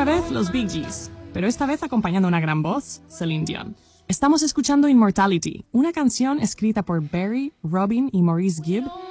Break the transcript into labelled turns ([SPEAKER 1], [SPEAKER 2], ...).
[SPEAKER 1] Otra vez los Bee Gees, pero esta vez acompañando una gran voz, Celine Dion. Estamos escuchando Immortality, una canción escrita por Barry, Robin y Maurice Gibb